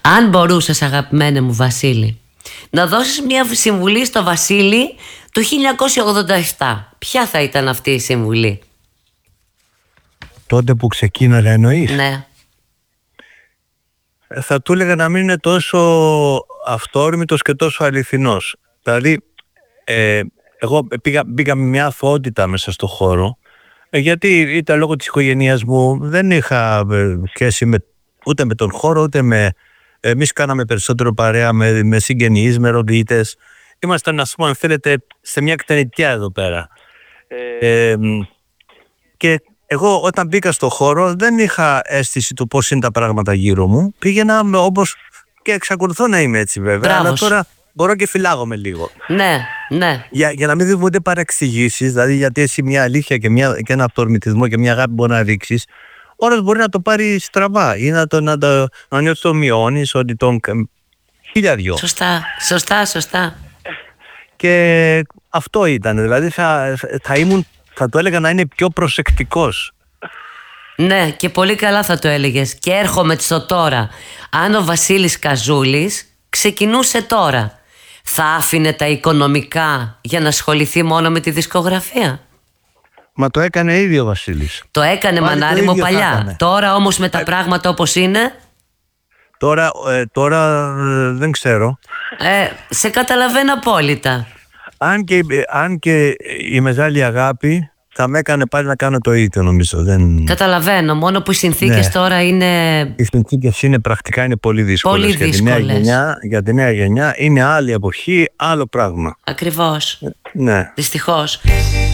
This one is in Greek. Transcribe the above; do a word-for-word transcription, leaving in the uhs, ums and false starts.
Αν μπορούσες, αγαπημένε μου Βασίλη, να δώσεις μια συμβουλή στο Βασίλη του χίλια εννιακόσια ογδόντα επτά, ποια θα ήταν αυτή η συμβουλή? Τότε που ξεκίναγα εννοείς? Ναι. Θα του έλεγα να μην είναι τόσο αυθόρμητος και τόσο αληθινός. Δηλαδή, ε, εγώ πήγα, μπήκα με μια αθωότητα μέσα στο χώρο, ε, γιατί ήταν λόγω της οικογένειας μου, δεν είχα ε, σχέση με, ούτε με τον χώρο, ούτε με... Εμείς κάναμε περισσότερο παρέα με, με συγγενείς, με ροδίτες. Ήμασταν, ας πούμε, αν θέλετε, σε μια εκτενιτιά εδώ πέρα. Ε, ε, και εγώ όταν μπήκα στο χώρο δεν είχα αίσθηση του πώς είναι τα πράγματα γύρω μου. Πήγαινα όπως και εξακολουθώ να είμαι έτσι βέβαια. Μπράβος. Αλλά τώρα μπορώ και φυλάγομαι λίγο. Ναι, ναι. Για, για να μην δημιουργούνται παρεξηγήσεις, δηλαδή γιατί εσύ μια αλήθεια και, μια, και ένα αυτορμητισμό και μια αγάπη μπορεί να δείξεις, ώρες μπορεί να το πάρει στραβά ή να το, να το, να νιώθεις το μειώνεις, ότι τον... χίλια δυο. Σωστά, σωστά, σωστά. Και αυτό ήταν, δηλαδή θα, θα ήμουν, θα το έλεγα να είναι πιο προσεκτικός. Ναι, και πολύ καλά θα το έλεγες. Και έρχομαι στο τώρα. Αν ο Βασίλης Καζούλης ξεκινούσε τώρα, θα άφηνε τα οικονομικά για να ασχοληθεί μόνο με τη δισκογραφία? Μα το έκανε ήδη ο Βασίλης. Το έκανε, Πάλι μανάρι το μου, ίδιο θα παλιά. έκανε. Τώρα όμως με τα Ε, πράγματα όπως είναι, Τώρα, ε, τώρα ε, δεν ξέρω. ε, σε καταλαβαίνω απόλυτα. Αν και, ε, αν και η μεγάλη αγάπη θα με έκανε πάλι να κάνω το ίδιο, νομίζω. Δεν... Καταλαβαίνω, μόνο που οι συνθήκες Ναι. τώρα είναι... Οι συνθήκες είναι πρακτικά είναι πολύ δύσκολες. Πολύ για, τη νέα δύσκολες. γενιά, για τη νέα γενιά είναι άλλη εποχή, άλλο πράγμα. Ακριβώς. Ναι. Δυστυχώς.